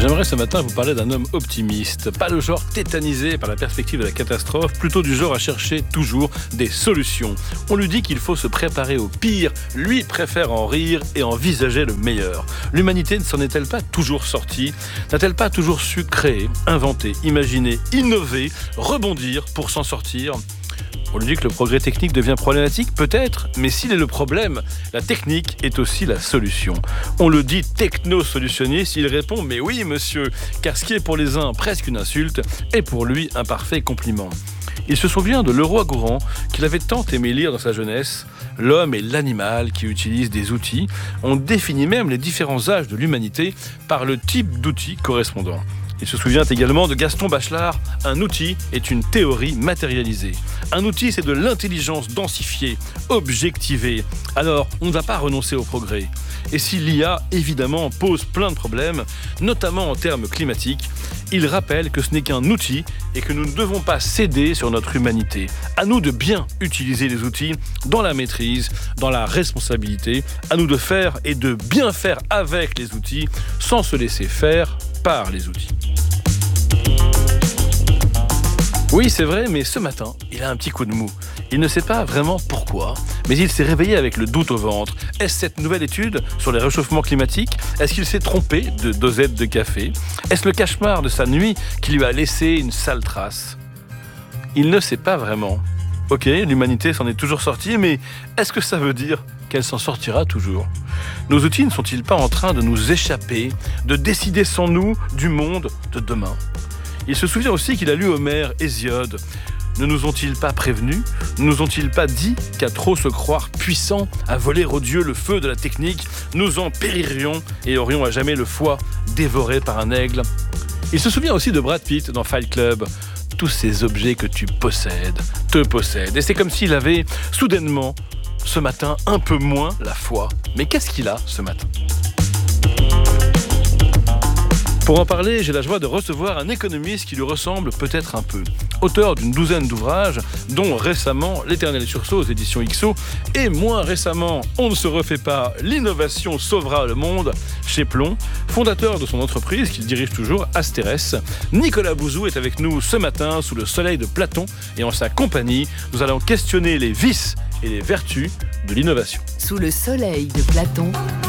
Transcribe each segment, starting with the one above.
J'aimerais ce matin vous parler d'un homme optimiste, pas le genre tétanisé par la perspective de la catastrophe, plutôt du genre à chercher toujours des solutions. On lui dit qu'il faut se préparer au pire, lui préfère en rire et envisager le meilleur. L'humanité ne s'en est-elle pas toujours sortie ? N'a-t-elle pas toujours su créer, inventer, imaginer, innover, rebondir pour s'en sortir ? On lui dit que le progrès technique devient problématique, peut-être, mais s'il est le problème, la technique est aussi la solution. On le dit techno-solutionniste, il répond « mais oui monsieur », car ce qui est pour les uns presque une insulte est pour lui un parfait compliment. Il se souvient de Leroi-Gourhan, qu'il avait tant aimé lire dans sa jeunesse. L'homme est l'animal qui utilise des outils. On définit même les différents âges de l'humanité par le type d'outil correspondant. Il se souvient également de Gaston Bachelard. Un outil est une théorie matérialisée. Un outil, c'est de l'intelligence densifiée, objectivée. Alors, on ne va pas renoncer au progrès. Et si l'IA, évidemment, pose plein de problèmes, notamment en termes climatiques, il rappelle que ce n'est qu'un outil et que nous ne devons pas céder sur notre humanité. À nous de bien utiliser les outils dans la maîtrise, dans la responsabilité. À nous de faire et de bien faire avec les outils, sans se laisser faire par les outils. Oui, c'est vrai, mais ce matin, il a un petit coup de mou. Il ne sait pas vraiment pourquoi, mais il s'est réveillé avec le doute au ventre. Est-ce cette nouvelle étude sur les réchauffements climatiques ? Est-ce qu'il s'est trompé de dosette de café ? Est-ce le cauchemar de sa nuit qui lui a laissé une sale trace ? Il ne sait pas vraiment. Ok, l'humanité s'en est toujours sortie, mais est-ce que ça veut dire qu'elle s'en sortira toujours ? Nos outils ne sont-ils pas en train de nous échapper, de décider sans nous du monde de demain ? Il se souvient aussi qu'il a lu Homère, Hésiode. Ne nous ont-ils pas prévenus ? Ne nous ont-ils pas dit qu'à trop se croire puissants, à voler aux dieux le feu de la technique, nous en péririons et aurions à jamais le foie dévoré par un aigle ? Il se souvient aussi de Brad Pitt dans Fight Club. Tous ces objets que tu possèdes, te possèdent. Et c'est comme s'il avait, soudainement, ce matin, un peu moins la foi. Mais qu'est-ce qu'il a ce matin ? Pour en parler, j'ai la joie de recevoir un économiste qui lui ressemble peut-être un peu. Auteur d'une douzaine d'ouvrages, dont récemment L'Éternel sursaut aux éditions XO, et moins récemment On ne se refait pas, l'innovation sauvera le monde, chez Plon. Fondateur de son entreprise, qu'il dirige toujours, Asterès, Nicolas Bouzou est avec nous ce matin sous le soleil de Platon, et en sa compagnie, nous allons questionner les vices et les vertus de l'innovation. Sous le soleil de Platon,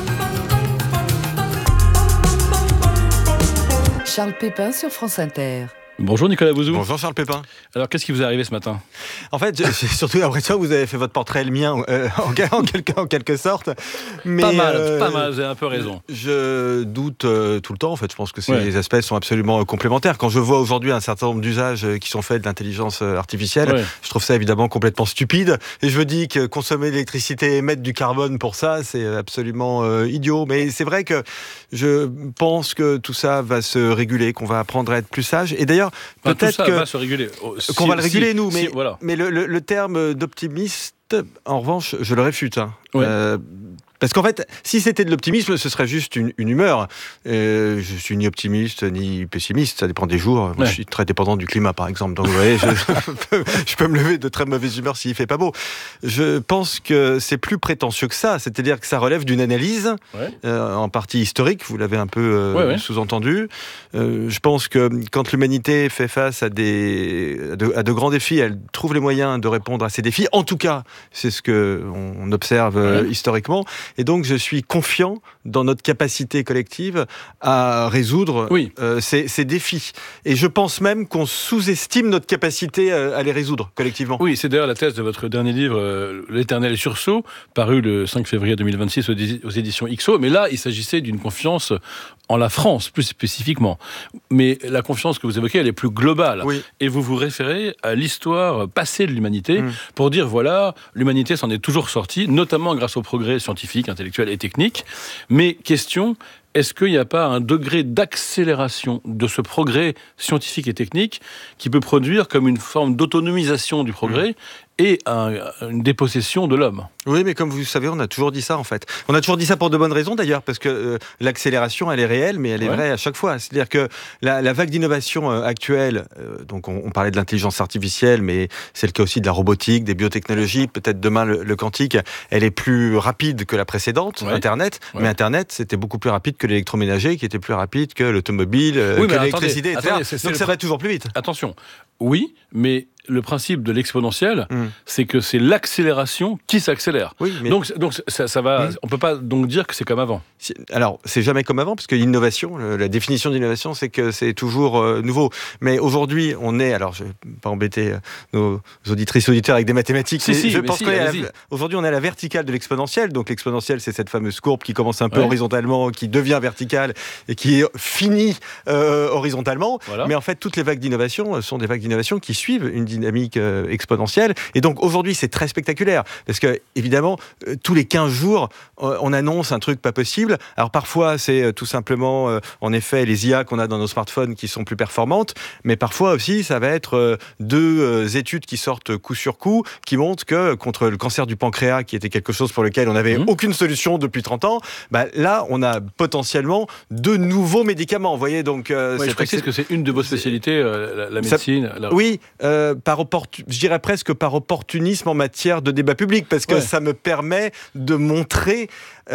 Charles Pépin sur France Inter. Bonjour Nicolas Bouzou. Bonjour Charles Pépin. Alors qu'est-ce qui vous est arrivé ce matin ? En fait, j'ai surtout l'impression que vous avez fait votre portrait et le mien en quelque sorte. Mais, pas mal, vous avez un peu raison. Je doute tout le temps en fait. Je pense que ces aspects sont absolument complémentaires. Quand je vois aujourd'hui un certain nombre d'usages qui sont faits de l'intelligence artificielle, je trouve ça évidemment complètement stupide. Et je me dis que consommer de l'électricité et émettre du carbone pour ça, c'est absolument idiot. Mais c'est vrai que je pense que tout ça va se réguler, qu'on va apprendre à être plus sage. Et d'ailleurs, peut-être tout ça va se réguler. Qu'on va le réguler, nous. Mais, voilà. mais le terme d'optimiste, en revanche, je le réfute. Ouais. Parce qu'en fait, si c'était de l'optimisme, ce serait juste une humeur. Je suis ni optimiste ni pessimiste, ça dépend des jours. Moi, je suis très dépendant du climat, par exemple. Donc, vous voyez, je peux me lever de très mauvaise humeur s'il fait pas beau. Je pense que c'est plus prétentieux que ça. C'est-à-dire que ça relève d'une analyse, en partie historique. Vous l'avez un peu sous-entendu. Je pense que quand l'humanité fait face à de grands défis, elle trouve les moyens de répondre à ces défis. En tout cas, c'est ce que on observe historiquement. Et donc, je suis confiant dans notre capacité collective à résoudre ces défis. Et je pense même qu'on sous-estime notre capacité à les résoudre collectivement. Oui, c'est d'ailleurs la thèse de votre dernier livre, L'Éternel sursaut, paru le 5 février 2026 aux éditions XO. Mais là, il s'agissait d'une confiance en la France, plus spécifiquement. Mais la confiance que vous évoquez, elle est plus globale. Oui. Et vous vous référez à l'histoire passée de l'humanité pour dire, voilà, l'humanité s'en est toujours sortie, notamment grâce au progrès scientifique, intellectuel et technique. Mais question, est-ce qu'il n'y a pas un degré d'accélération de ce progrès scientifique et technique qui peut produire comme une forme d'autonomisation du progrès et une dépossession de l'homme. Oui, mais comme vous savez, on a toujours dit ça en fait. On a toujours dit ça pour de bonnes raisons d'ailleurs, parce que l'accélération, elle est réelle, mais elle est vraie à chaque fois. C'est-à-dire que la vague d'innovation actuelle, donc on parlait de l'intelligence artificielle, mais c'est le cas aussi de la robotique, des biotechnologies, peut-être demain le quantique, elle est plus rapide que la précédente, Internet, mais Internet, c'était beaucoup plus rapide que l'électroménager, qui était plus rapide que l'automobile, que l'électricité, etc. Donc ça va toujours plus vite. Attention, oui, mais le principe de l'exponentiel, c'est que c'est l'accélération qui s'accélère. Oui, mais... Donc ça va. On peut pas donc dire que c'est comme avant. Alors, c'est jamais comme avant, parce que l'innovation, la définition d'innovation, c'est que c'est toujours nouveau. Mais aujourd'hui, on est. Alors, je vais pas embêter nos auditrices auditeurs avec des mathématiques. Aujourd'hui, on est à la verticale de l'exponentiel. Donc, l'exponentiel, c'est cette fameuse courbe qui commence un peu horizontalement, qui devient verticale et qui finit horizontalement. Voilà. Mais en fait, toutes les vagues d'innovation sont des vagues d'innovation qui suivent une dynamique exponentielle. Et donc, aujourd'hui, c'est très spectaculaire. Parce que, évidemment, tous les 15 jours, on annonce un truc pas possible. Alors, parfois, c'est tout simplement, en effet, les IA qu'on a dans nos smartphones qui sont plus performantes. Mais parfois aussi, ça va être deux études qui sortent coup sur coup, qui montrent que contre le cancer du pancréas, qui était quelque chose pour lequel on n'avait aucune solution depuis 30 ans, bah, là, on a potentiellement de nouveaux médicaments. Vous voyez, donc... je précise que c'est une de vos spécialités, la médecine. Oui, je dirais presque par opportunisme en matière de débat public, parce que ça me permet de montrer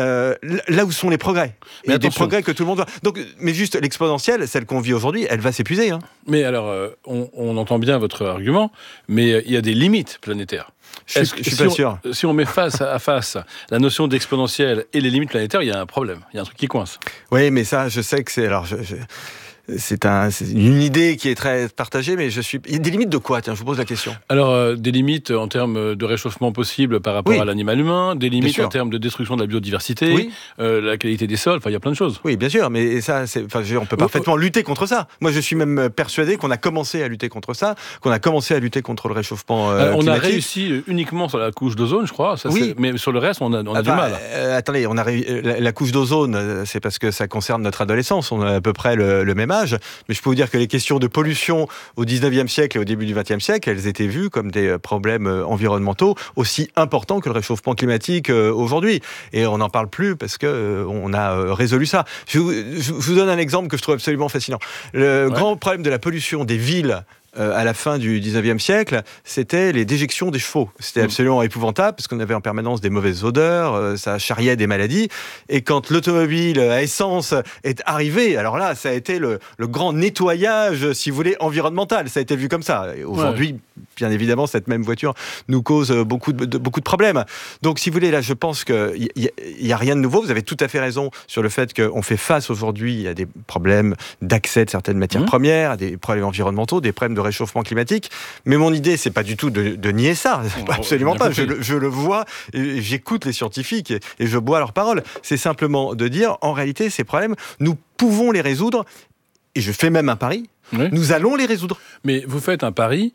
là où sont les progrès. Mais et des progrès que tout le monde voit. Donc, mais juste l'exponentielle, celle qu'on vit aujourd'hui, elle va s'épuiser. Hein. Mais alors, on entend bien votre argument, mais il y a des limites planétaires. Je suis pas sûr. Si on met face à face la notion d'exponentielle et les limites planétaires, il y a un problème. Il y a un truc qui coince. Oui, mais ça, je sais que c'est... Alors, c'est une idée qui est très partagée, mais il y a des limites de quoi ? Tiens, je vous pose la question. Alors, des limites en termes de réchauffement possible par rapport à l'animal humain, des limites en termes de destruction de la biodiversité, la qualité des sols, il y a plein de choses. Oui, bien sûr, mais ça, on peut parfaitement lutter contre ça. Moi, je suis même persuadé qu'on a commencé à lutter contre ça, qu'on a commencé à lutter contre le réchauffement climatique. On a réussi uniquement sur la couche d'ozone, je crois, mais sur le reste, on a du mal. Attendez, la couche d'ozone, c'est parce que ça concerne notre adolescence, on a à peu près le même âge. Mais je peux vous dire que les questions de pollution au 19e siècle et au début du 20e siècle, elles étaient vues comme des problèmes environnementaux aussi importants que le réchauffement climatique aujourd'hui. Et on n'en parle plus parce qu'on a résolu ça. Je vous donne un exemple que je trouve absolument fascinant. Le grand problème de la pollution des villes à la fin du 19e siècle, c'était les déjections des chevaux. C'était absolument épouvantable, parce qu'on avait en permanence des mauvaises odeurs, ça charriait des maladies. Et quand l'automobile à essence est arrivée, alors là, ça a été le grand nettoyage, si vous voulez, environnemental. Ça a été vu comme ça. Et aujourd'hui, bien évidemment, cette même voiture nous cause beaucoup de problèmes. Donc, si vous voulez, là, je pense qu'il n'y a rien de nouveau. Vous avez tout à fait raison sur le fait qu'on fait face aujourd'hui à des problèmes d'accès de certaines matières premières, à des problèmes environnementaux, des problèmes de réchauffement climatique, mais mon idée, c'est pas du tout de nier ça, absolument pas. Je le vois, et j'écoute les scientifiques et je bois leurs paroles. C'est simplement de dire, en réalité, ces problèmes, nous pouvons les résoudre, et je fais même un pari, nous allons les résoudre. Mais vous faites un pari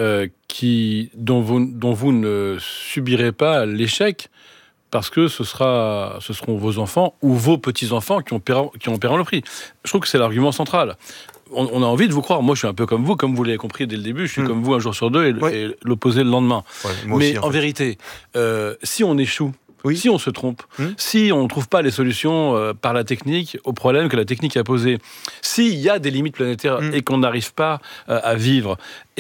dont vous ne subirez pas l'échec, parce que ce seront vos enfants ou vos petits-enfants qui en paieront le prix. Je trouve que c'est l'argument central. On a envie de vous croire. Moi, je suis un peu comme vous l'avez compris dès le début, je suis comme vous un jour sur deux et l'opposé le lendemain. Mais en vérité, si on échoue, si on se trompe, si on ne trouve pas les solutions par la technique aux problèmes que la technique a posés, s'il y a des limites planétaires et qu'on n'arrive pas à vivre,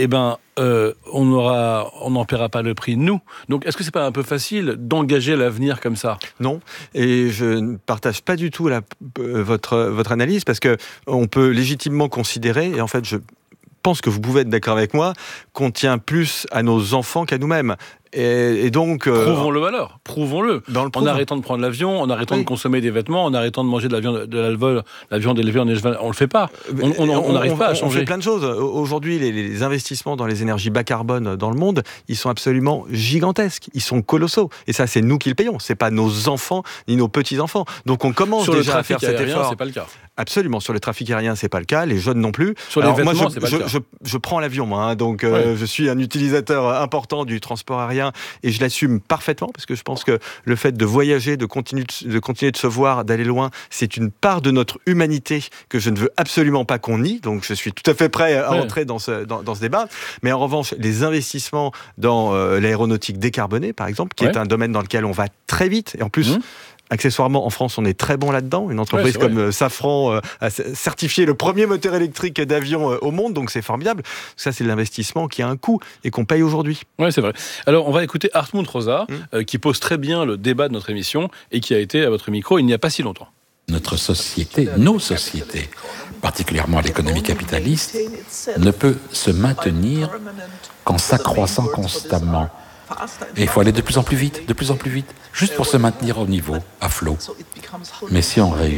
on n'en paiera pas le prix, nous. Donc, est-ce que c'est pas un peu facile d'engager l'avenir comme ça ? Non, et je ne partage pas du tout votre analyse, parce que on peut légitimement considérer, et en fait, je pense que vous pouvez être d'accord avec moi, qu'on tient plus à nos enfants qu'à nous-mêmes. Et donc... Prouvons-le alors, prouvons-le. En arrêtant de prendre l'avion, en arrêtant de consommer des vêtements, en arrêtant de manger de la viande élevée en élevage, on le fait pas. On n'arrive pas à changer. On fait plein de choses. Aujourd'hui, les investissements dans les énergies bas carbone dans le monde, ils sont absolument gigantesques. Ils sont colossaux. Et ça, c'est nous qui le payons. C'est pas nos enfants ni nos petits-enfants. Donc on commence déjà à faire cet effort. C'est pas le cas. Absolument. Sur le trafic aérien, c'est pas le cas. Les jeunes non plus. Sur les vêtements, c'est pas le cas. Je prends l'avion, moi. Donc, je suis un utilisateur important du transport aérien et je l'assume parfaitement parce que je pense que le fait de voyager, de continuer de se voir, d'aller loin, c'est une part de notre humanité que je ne veux absolument pas qu'on nie. Donc, je suis tout à fait prêt à entrer dans ce débat. Mais en revanche, les investissements dans l'aéronautique décarbonée, par exemple, qui est un domaine dans lequel on va très vite et en plus. Accessoirement, en France, on est très bon là-dedans. Une entreprise comme Safran a certifié le premier moteur électrique d'avion au monde, donc c'est formidable. Ça, c'est de l'investissement qui a un coût et qu'on paye aujourd'hui. Oui, c'est vrai. Alors, on va écouter Hartmut Rosa, qui pose très bien le débat de notre émission et qui a été à votre micro il n'y a pas si longtemps. Notre société, nos sociétés, particulièrement l'économie capitaliste, ne peut se maintenir qu'en s'accroissant constamment. Et il faut aller de plus en plus vite, juste pour se maintenir au niveau, à flot. Mais si on réussit,